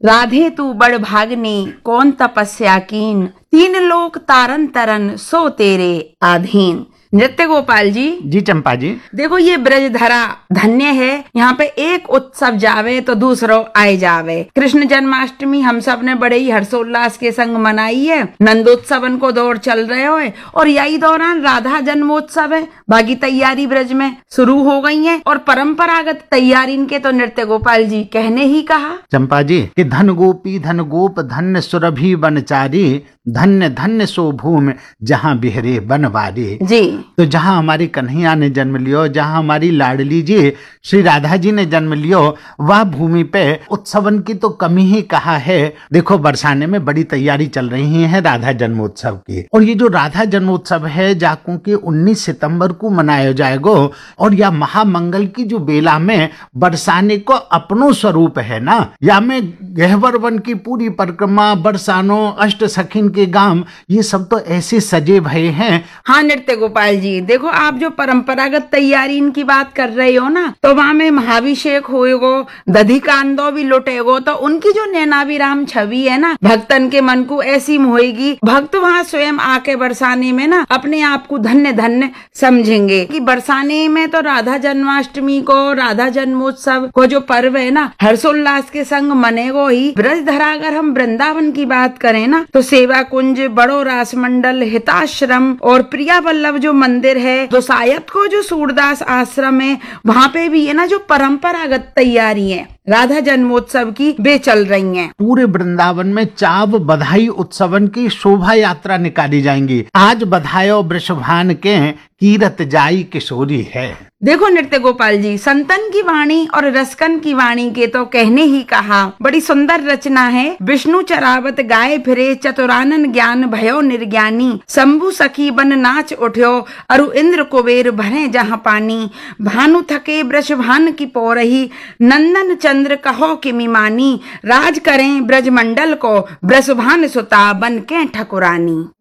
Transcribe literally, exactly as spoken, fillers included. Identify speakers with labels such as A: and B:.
A: राधे तू बड़ भागनी कौन तपस्या कीन, तीन लोक तारन तरन सो तेरे आधीन। नृत्य गोपाल जी।
B: जी चंपा जी।
A: देखो ये ब्रज धरा धन्य है, यहाँ पे एक उत्सव जावे तो दूसरो आए जावे। कृष्ण जन्माष्टमी हम सब ने बड़े ही हर्षोल्लास के संग मनाई है, नंदोत्सवन को दौर चल रहे हो है और यही दौरान राधा जन्मोत्सव है। बाकी तैयारी ब्रज में शुरू हो गई है और परंपरागत तैयारी इनके तो नृत्य गोपाल जी कहने ही कहा
B: चंपा जी कि धन गोपी धन गोप धन्य सुरभि बनचारी, धन्य धन्य सो भूमि जहाँ बिहरे बनवारी।
A: जी।
B: तो जहाँ हमारी कन्हैया ने जन्म लियो, जहाँ हमारी लाडली जी श्री राधा जी ने जन्म लियो, वह भूमि पे उत्सवन की तो कमी ही कहा है। देखो बरसाने में बड़ी तैयारी चल रही है राधा जन्मोत्सव की, और ये जो राधा जन्मोत्सव है जाको की उन्नीस सितंबर को मनाया जाएगा, और यह महामंगल की जो बेला में बरसाने को अपनो स्वरूप है ना, या में गहवर वन की पूरी परिक्रमा, बरसानो, अष्ट सखीन के गांव, ये सब तो ऐसे सजे भये हैं।
A: हाँ नृत्य गोपाल जी, देखो आप जो परंपरागत तैयारी इनकी बात कर रहे हो ना, तो वहाँ में महाभिषेक होएगो, दधी कांदो भी लुटेगो, तो उनकी जो नैनाभिराम छवि है ना, भक्तन के मन को ऐसी मोहेगी, भक्त वहाँ स्वयं आके बरसाने में ना अपने आप को धन्य धन्य समझेंगे कि बरसाने में तो राधा जन्माष्टमी को, राधा जन्मोत्सव को जो पर्व है ना, हर्षोल्लास के संग मनेगो ही। ब्रज धरा अगर हम वृंदावन की बात करें ना, तो सेवा कुंज, बड़ो रास मंडल, हिताश्रम और प्रिया वल्लभ जो मंदिर है, तो शायद को जो सूरदास आश्रम है, वहाँ पे भी है ना जो परंपरागत तैयारी है राधा जन्मोत्सव की वे चल रही हैं।
B: पूरे वृंदावन में चाव बधाई उत्सवन की शोभा यात्रा निकाली जाएंगी। आज बधायो वृषभान के कीरत जाई किशोरी है।
A: देखो नृत्य गोपाल जी, संतन की वाणी और रसकन की वाणी के तो कहने ही कहा, बड़ी सुंदर रचना है। विष्णु चरावत गाय फिरे, चतुरानन ज्ञान भयो निर्ज्ञानी, शंभु सखी बन नाच उठ्यो, अरु इंद्र कुबेर भरे जहाँ पानी, भानु थके वृषभान की पोरही, नंदन चंद्र कहो किमि मानी, राज करें ब्रजमंडल को, वृषभान सुता बन के ठकुरानी।